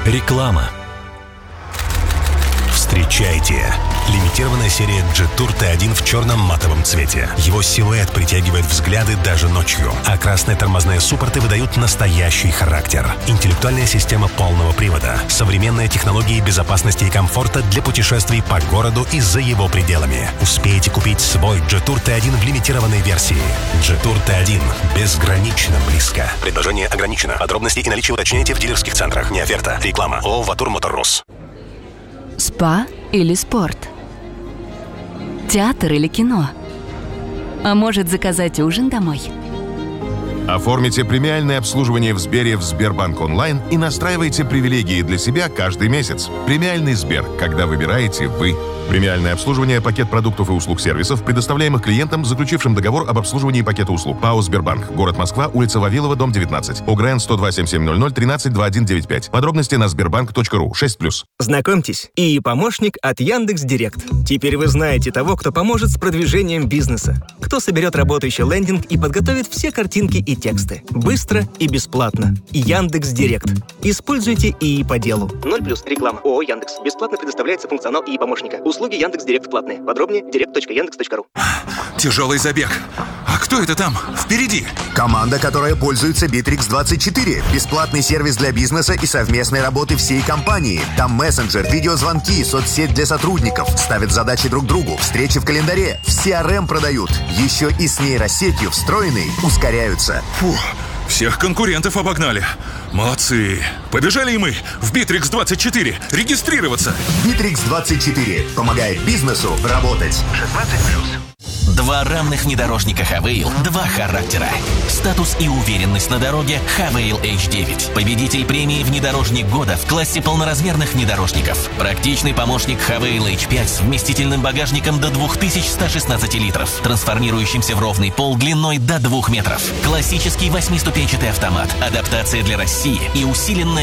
Реклама. Встречайте! Лимитированная серия Jetour T1 в черном матовом цвете. Его силуэт притягивает взгляды даже ночью, а красные тормозные суппорты выдают настоящий характер. Интеллектуальная система полного привода, современные технологии безопасности и комфорта для путешествий по городу и за его пределами. Успейте купить свой Jetour T1 в лимитированной версии. Jetour T1 безгранично близко. Предложение ограничено. Подробности и наличие уточняйте в дилерских центрах. Не оферта. Реклама. ООО «Ватур Моторрус». Спа или спорт? Театр или кино? А может, заказать ужин домой? Оформите премиальное обслуживание в Сбере в Сбербанк онлайн и настраивайте привилегии для себя каждый месяц. Премиальный Сбер, когда выбираете вы. Премиальное обслуживание, пакет продуктов и услуг сервисов, предоставляемых клиентам, заключившим договор об обслуживании пакета услуг. ПАО «Сбербанк». Город Москва, улица Вавилова, дом 19. ОГРН 102-7700 13-2195. Подробности на sberbank.ru. 6+. Знакомьтесь, ИИ-помощник от Яндекс.Директ. Теперь вы знаете того, кто поможет с продвижением бизнеса. Кто соберет работающий лендинг и подготовит все картинки и тексты. Быстро и бесплатно. Яндекс.Директ. Используйте ИИ по делу. 0+. Реклама. ООО «Яндекс». Бесплатно предоставляется функционал ИИ-помощника. Услуги Яндекс.Директ платные. Подробнее direct.yandex.ru. Тяжелый забег. А кто это там впереди? Команда, которая пользуется Bittrex24. Бесплатный сервис для бизнеса и совместной работы всей компании. Там мессенджер, видеозвонки, соцсеть для сотрудников. Ставят задачи друг другу, встречи в календаре. В CRM продают. Еще и с нейросетью встроенной ускоряются. Фух, всех конкурентов обогнали. Молодцы. Побежали и мы в Bittrex24 регистрироваться. Bittrex24 помогает бизнесу работать. 16+. Два равных внедорожника Havail, два характера. Статус и уверенность на дороге Havail H9. Победитель премии «Внедорожник года» в классе полноразмерных внедорожников. Практичный помощник Havail H5 с вместительным багажником до 2116 литров, трансформирующимся в ровный пол длиной до 2 метров. Классический 8-ступенчатый автомат, адаптация для России и усиленная